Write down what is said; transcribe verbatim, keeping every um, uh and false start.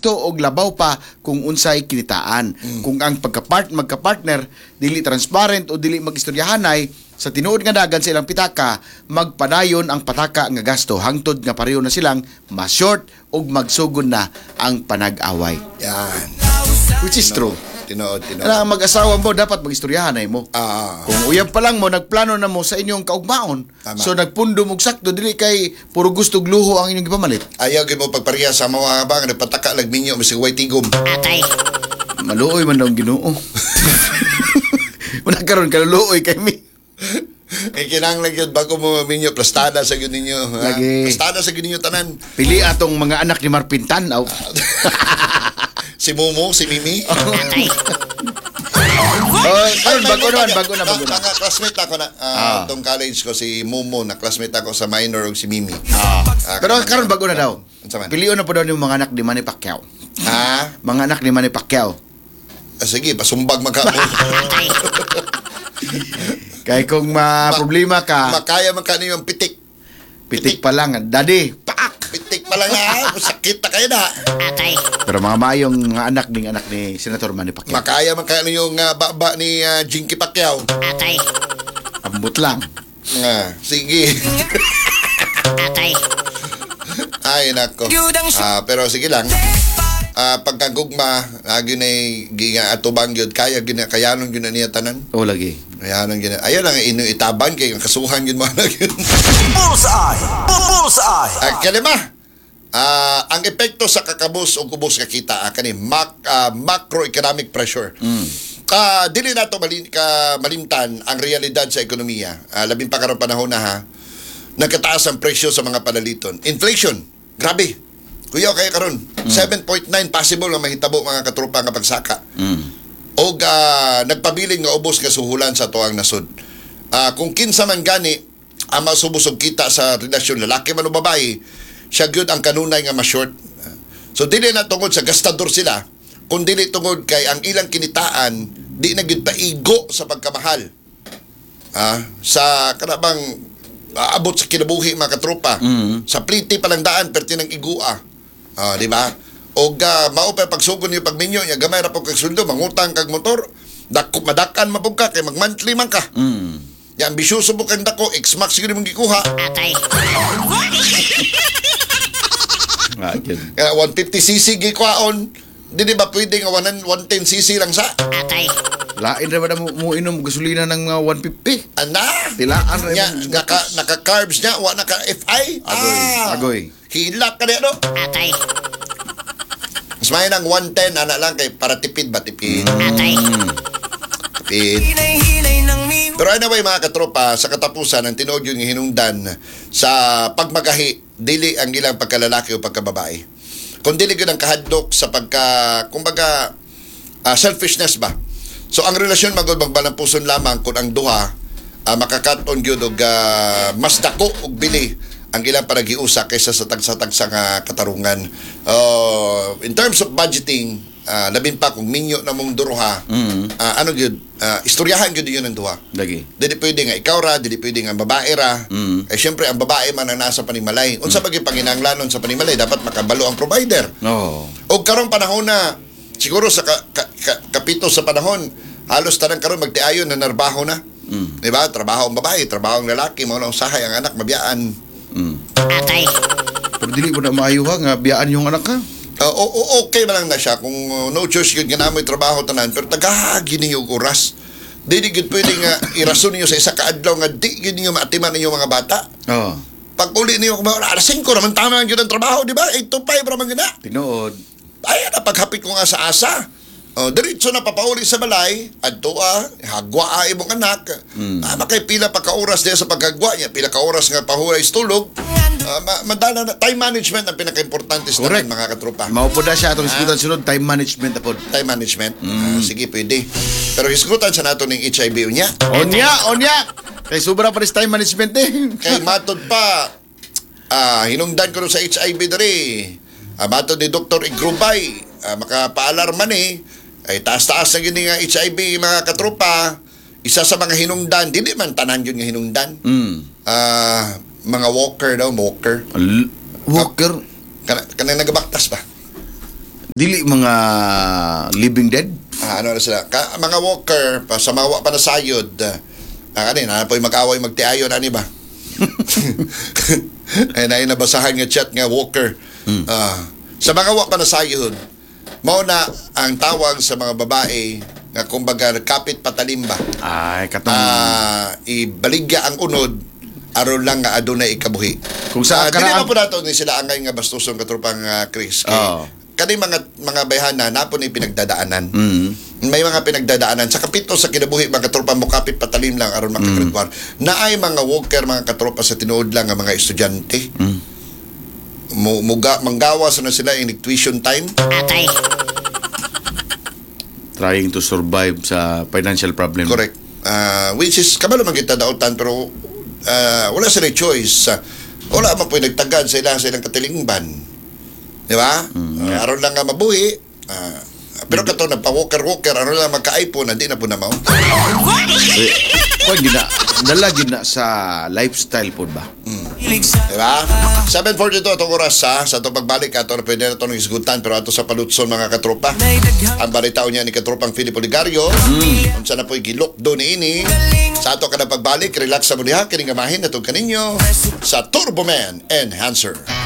gasto og labaw pa kung unsay kinitaan. Mm. Kung ang pagka-part magka-partner dili transparent o dili magistoryahanay, sa tinuod nga dagan sa ilang pitaka, magpadayon ang pataka nga gasto hangtod nga pareho na silang ma-short ug magsugod na ang panag-away. Yan. Which is true. Tinood, tinood. Kaya mag-asawa mo, dapat mag-istoryahanay mo. Ah. Kung uyab pa lang mo, nagplano na mo sa inyong kaugmaon. Tama. So, nagpundo mo sakto, dili kay puro gusto gluho ang inyong ipamalit. Ayaw gid mo pagpareha sa mga bang nagpataka lagminyo bisig way tigom. Atay. Maluoy man daw ang Ginoo. Wala karon kaluluoy kay mi. Eh kinahanglan gyud bago mo minyo plastada sa gyud ninyo. ha? Lagi. Plastada sa gyud ninyo tanan. Pili atong mga anak ni Marpintan. Aw. Si Momo, si Mimi. Atay. Oh, karon Ay, bago may- naman, may- bago na, bago na. Mga classmate ako na, Ah. uh, tong college ko, si Momo, na classmate ako sa minor ug si Mimi. Ah. Ah, Pero kanang- karon bago na daw. Unsa man? Pilion na po daw yung mga anak ni Manny Pacquiao. Ha? Mga anak ni Manny Pacquiao. Ah, sige, pasumbag magka. Atay. Kay kung ma-problema ka, Makaya man kanino yung pitik. pitik pa lang. Daddy, paak! Pitik pa lang na, sakit na kayo na. Atay. Pero mga mayong mga anak ning anak ni Senator Manny Pacquiao. Makaya man kanino yung uh, baba ni uh, Jinky Pacquiao. Atay. Ambot lang. Nga, sige. Atay. Ay, nako. Ah, pero sige lang. Ah, pagkagugma, lagi na giga atubang yun, kaya gina kayanon yun na niya tanan. O lagi. Kayanon gina. Ayaw lang inu itaban kay kasuhan yun mo na yun. Bullseye! Bullseye! Ah, kalima. Ah, ang epekto sa kakabus o kubos kakita ah, kani mac, ah, macroeconomic pressure. Mm. Ah, dili nato malin ka malimtan ang realidad sa ekonomiya. Ah, labing pa karon panahon na ha. Nagkataas ang presyo sa mga panaliton. Inflation, grabe. Kuya kay karon, seven point nine possible nga mahitabo mga katropa nga pagsaka. Mm. O uh, nagpabiling nga ubos nga suhulan sa tuang nasod. Ah, kung kinsa man gani ang masubusog kita sa relasyon lalaki man o babae, siya gyud ang kanunay nga ma-short. So dili na tungod sa gastador sila, kung dili tungod kay ang ilang kinitaan di na gyud paigo sa pagkamahal. Ah, sa kanabang aabot sa kinabuhi mga katropa. Mm. Sa pliti palang daan perti ng igua. Ah, di ba? O uh, mao pa pagsugod niyo pagminyo niya gamay ra pag kagsuldo mangutang kag motor. Dako madakan mapug ka kay mag-monthly man ka. Mm. Ya ambisyoso mo kang dako, X-Max gyud mong gikuha. Atay. Ah, yun. Kaya one fifty cc gikuhaon. Di di ba pwede nga one ten cc lang sa? Atay. Lain na ba na mo, mo inom gasolina ng uh, one fifty? Ana? Tilaan rin Nya, yung naka, naka-carbs niya, wa naka-F I. Agoy, agoy. Hilak ka niya, no? Atay. Mas may ng one ten, ana lang, kay para tipid ba? Tipid. Atay. Tipid. Pero anyway, mga katropa, sa katapusan, ang tinuod yung hinungdan sa pagmagahi, dili ang ilang pagkalalaki o pagkababae. Kung dili yun ang kahadlok sa pagka, kumbaga, uh, selfishness ba? So, ang relasyon magod magbalampuson lamang kung ang duha uh, makakaton gyud og uh, mas dako og bili ang ilang panagiusa kaysa sa tagsa-tagsa nga katarungan. Uh, in terms of budgeting, uh, labing pa kung minyo na mong duruha, Mm. uh, ano gyud, uh, istoryahan gyud yun ang duha. Lagi. Dili pwede nga ikaw ra, dili pwede nga babae ra. Mm. Eh syempre ang babae man ang nasa panimalay. Unsa mm. bagay panginahanglanon sa panimalay, dapat makabalo ang provider. No. O karong panahon na siguro sa ka, ka, ka, kapito sa panahon, halos tanang karon magtiayon na narbaho na. Mm. Di ba? Trabaho ang babae, trabaho ang lalaki, mao na usahay ang anak mabiyaan. Mm. Atay. Pero dili mo na maayo ha, nga biyaan yung anak ka. Uh, o, o, okay man lang na siya kung uh, no choice yun nga namoy trabaho tanan, pero tagahagi ninyo og oras. Dili gid pwede nga irason niyo sa isa ka adlaw nga di gid niyo maatiman ninyo mga bata. Oo. Pag uli niyo kumaw alas singko naman tama ang gyud ang trabaho, di ba? eight to five ra man gina. Tinuod. Ay na paghapit ko nga sa asa. Oh, diretso na papauli sa balay, adto ah, hagwa ah imong anak. Mm. Ah, makay pila pa ka oras diya sa pagkagwa niya, pila ka oras nga pahuray sa tulog. Ah, ma- madala na time management ang pinaka-importante sa Correct. tanan, mga katropa. Mao po na siya atong iskutan sunod time management apod. Time management. Ah, sige, pwede. Pero isgutan sa nato ning H I V unya. Onya, onya. Kay sobra pa rin time management eh. Kay matod pa, ah, hinungdan ko no sa H I V diri. Ah, matod ni Doktor Igrubay, ah, makapaalarman eh. Ay taas-taas na yun nga H I V mga katropa. Isa sa mga hinungdan, dili man tanan yun nga hinungdan. Mm. Ah, mga walker daw, walker. Al- Walker. Kana kana nagabaktas ba? Dili mga living dead. Ah, ano na sila? Ka, mga walker, pa, sa mga wa pa nasayod, ah, ah, kanina, po mag-away, magtiayo na, ni ba? Ay, na nabasahan nga chat nga walker. Ah, sa mga wa pa nasayod, mao na ang tawag sa mga babae nga kumbaga kapit patalimba. Ay, katong... Ah, ibaligya ang unod aron lang nga adunay ikabuhi. Kung sa Ah, dili karaan- man po nato ni sila angay nga bastosong katropang uh, Chris. Kay, Oo. kani mga mga bayhana napon ni pinagdadaanan. Mm. May mga pinagdadaanan sa kapito sa kinabuhi mga katropa mo kapit patalim lang aron makagraduar. Naay mga worker mga katropa sa tinuod lang nga mga estudyante. Mm. Mu muga manggawas na sila in tuition time. Atay. Trying to survive sa financial problem. Correct. Ah, which is kabalo man kita daotan pero ah, wala sila choice. Ah, wala man po nagtagad sa ilang sa ilang katilingban. Di ba? Ah, aron lang nga mabuhi. Ah, pero kato nagpa-walker-walker, aron lang magka-iPhone, hindi na po na mao. Eh, kung hindi na, dalagin na sa lifestyle po ba? Di ba? seven forty-two itong oras ha. Sa itong pagbalik ato na pwede na itong isgutan pero ato sa palutson mga katropa. Ang balitaw niya ni katropang Philip Oligario. Mm. Kung sana po'y gilok doon ini. Sa ato ka na pagbalik, relax sa muli ha. Kiningamahin na itong kaninyo sa Turbo Man Enhancer.